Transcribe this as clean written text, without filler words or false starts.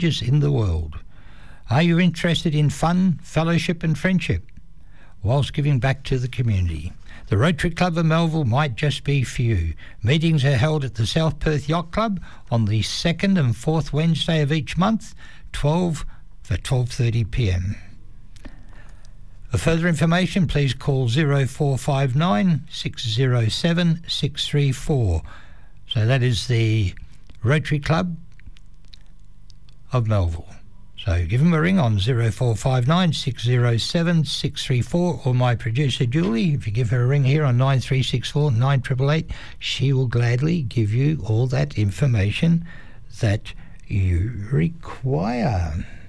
just in the world. Are you interested in fun, fellowship and friendship whilst giving back to the community? The Rotary Club of Melville might just be for you. Meetings are held at the South Perth Yacht Club on the 2nd and 4th Wednesday of each month, 12 for 12:30pm. For further information, please call 0459 607 634. So that is the Rotary Club of Melville. So give them a ring on 0459 607 634, or my producer Julie, if you give her a ring here on 9364 9888, she will gladly give you all that information that you require.